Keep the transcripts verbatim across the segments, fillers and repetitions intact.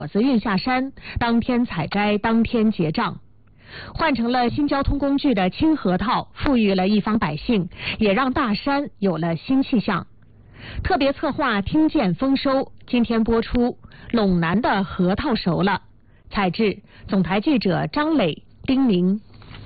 果子运下山，当天采摘，当天结账。换成了新交通工具的青核桃，富裕了一方百姓，也让大山有了新气象。特别策划听见丰收，今天播出陇南的核桃熟了。采制总台记者张磊、丁宁。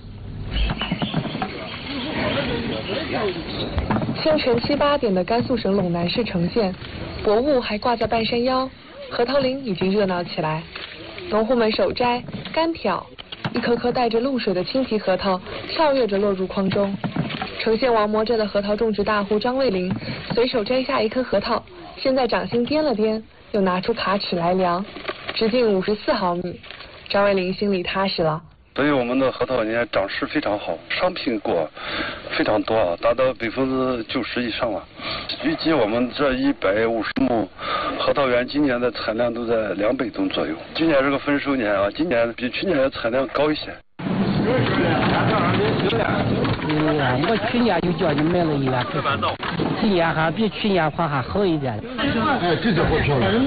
清晨七八点的甘肃省陇南市城县，薄雾还挂在半山腰，核桃林已经热闹起来。农户们手摘、干挑，一颗颗带着露水的青皮核桃跳跃着落入筐中。城县王磨着的核桃种植大户张卫林随手摘下一颗核桃，先在掌心掂了掂，又拿出卡尺来量，直径五十四毫米。张卫林心里踏实了。 所以我们的核桃呢长势非常好，商品果非常多啊，达到百分之九十以上了。预计我们这一百五十亩核桃园今年的产量都在两百吨左右。今年是个丰收年啊，今年比去年的产量高一些。 嗯，我去年就叫你买了一万块钱，今年还比去年款还好一点。 哎，这就好漂亮。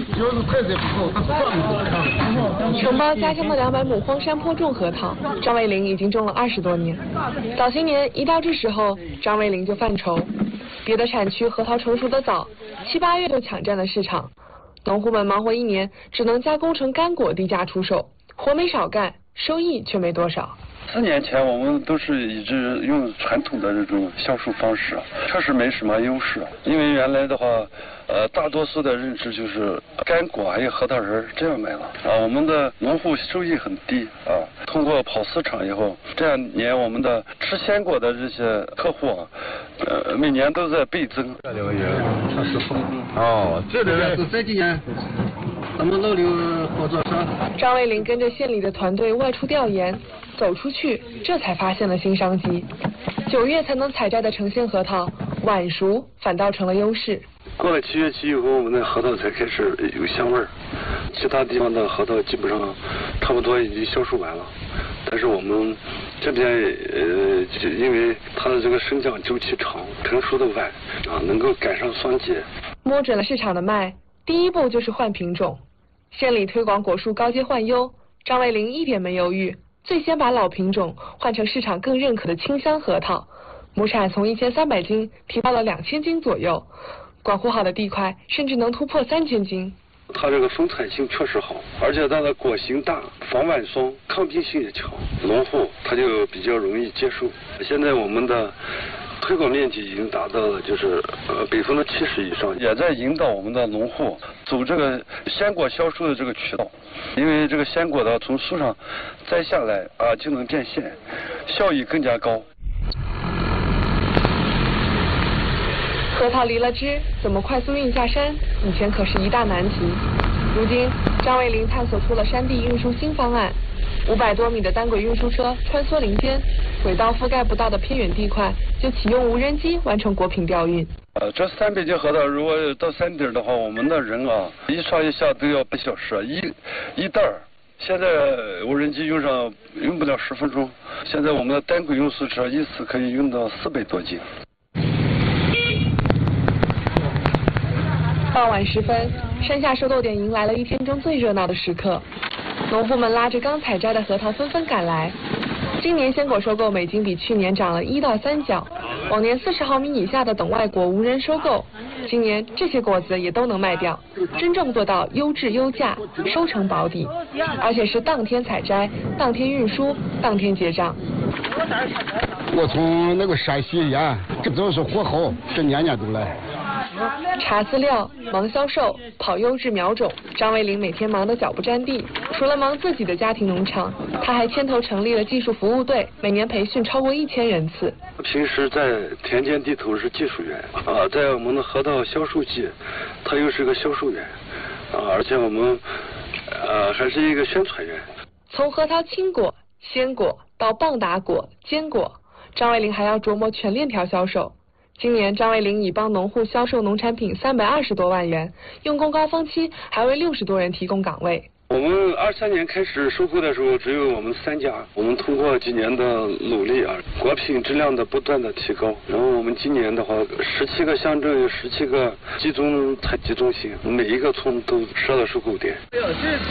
承包家乡的两百亩荒山坡种核桃，张卫林已经种了二十多年。早些年一到这时候，张卫林就犯愁，别的产区核桃成熟的早，七八月就抢占了市场，农户们忙活一年，只能加工成干果低价出售，活没少干，收益却没多少。 四年前我们都是一直用传统的这种销售方式，确实没什么优势。因为原来的话，呃，大多数的认知就是干果还有核桃仁这样买了啊。我们的农户收益很低啊。通过跑市场以后，这两年我们的吃鲜果的这些客户啊，呃，每年都在倍增。 这两个月他是风哦，这里是这几年。咱们老刘合作社。 张卫林跟着县里的团队外出调研，走出去，这才发现了新商机。九月才能采摘的城县核桃，晚熟反倒成了优势。 过了七月期以后，我们的核桃才开始有香味儿。其他地方的核桃基本上差不多已经销售完了，但是我们这边呃，因为它的这个生长周期长，成熟的晚啊，能够赶上霜节。 摸准了市场的脉。第一步就是换品种，县里推广果树高阶换优，张卫林一点没犹豫，最先把老品种换成市场更认可的清香核桃，亩产从一千三百斤提到了两千斤左右，管护好的地块甚至能突破三千斤。 它这个生产性确实好，而且它的果形大，防晚霜，抗病性也强，农户他就比较容易接受。现在我们的推广面积已经达到了就是呃百分之七十以上，也在引导我们的农户走这个鲜果销售的这个渠道，因为这个鲜果呢从树上摘下来啊就能变现，效益更加高。 核桃离了枝，怎么快速运下山？以前可是一大难题。如今，张卫林探索出了山地运输新方案。五百多米的单轨运输车穿梭林间，轨道覆盖不到的偏远地块，就启用无人机完成果品调运。 呃，这三百斤核桃，如果到山顶的话，我们的人啊，一上一下都要半小时，一一袋儿。现在无人机用上用不了十分钟。现在我们的单轨运输车一次可以运到四百多斤。 傍晚时分，山下收豆点迎来了一天中最热闹的时刻。农户们拉着刚采摘的核桃纷纷赶来。今年鲜果收购每斤比去年涨了一到三角，往年四十毫米以下的等外果无人收购，今年这些果子也都能卖掉，真正做到优质优价，收成保底，而且是当天采摘、当天运输、当天结账。 我从那个山西沿，这都是货好，这年年都来。 查资料、忙销售、跑优质苗种，张卫林每天忙得脚不沾地。除了忙自己的家庭农场，他还牵头成立了技术服务队，每年培训超过一千人次。 平时在田间地头是技术员啊，在我们的核桃销售季，他又是个销售员啊，而且我们呃还是一个宣传员。 从核桃青果、鲜果到棒打果、坚果，张卫林还要琢磨全链条销售。今年张卫林已帮农户销售农产品三百二十多万元，用工高峰期还为六十多人提供岗位。 我们二三年开始收购的时候，只有我们三家。我们通过几年的努力啊，果品质量的不断的提高，然后我们今年的话，十七个乡镇有十七个集中采集中心，每一个村都设了收购点。